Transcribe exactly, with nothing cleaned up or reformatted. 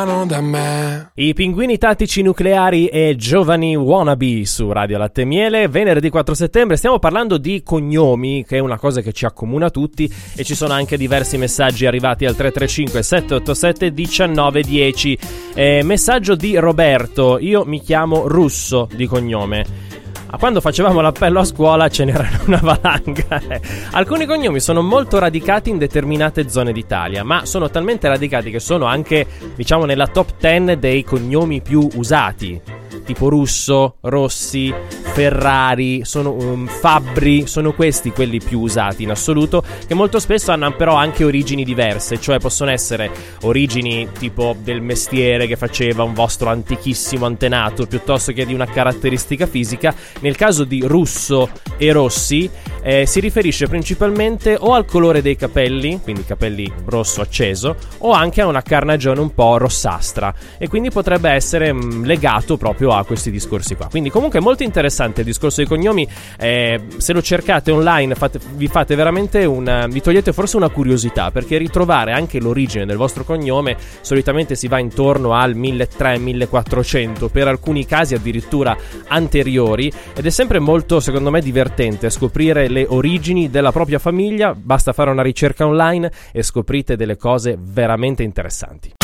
Da me. I pinguini tattici nucleari e giovani wannabe su Radio Latte e Miele. Venerdì quattro settembre stiamo parlando di cognomi, che è una cosa che ci accomuna tutti, e ci sono anche diversi messaggi arrivati al tre tre cinque sette otto sette uno nove uno zero. eh, Messaggio di Roberto: io mi chiamo Russo di cognome. Quando facevamo l'appello a scuola ce n'era una valanga. Alcuni cognomi sono molto radicati in determinate zone d'Italia, ma sono talmente radicati che sono anche, diciamo, nella top dieci dei cognomi più usati, tipo Russo, Rossi, Ferrari, sono, um, Fabbri, sono questi quelli più usati in assoluto, che molto spesso hanno però anche origini diverse, cioè possono essere origini tipo del mestiere che faceva un vostro antichissimo antenato, piuttosto che di una caratteristica fisica. Nel caso di Russo e Rossi eh, si riferisce principalmente o al colore dei capelli, quindi capelli rosso acceso, o anche a una carnagione un po' rossastra, e quindi potrebbe essere mh, legato proprio a questi discorsi qua. Quindi comunque è molto interessante il discorso dei cognomi. Eh, se lo cercate online fate, vi fate veramente una, vi togliete forse una curiosità, perché ritrovare anche l'origine del vostro cognome solitamente si va intorno al milletrecento millequattrocento, per alcuni casi addirittura anteriori, ed è sempre molto, secondo me, divertente scoprire le origini della propria famiglia. Basta fare una ricerca online e scoprite delle cose veramente interessanti.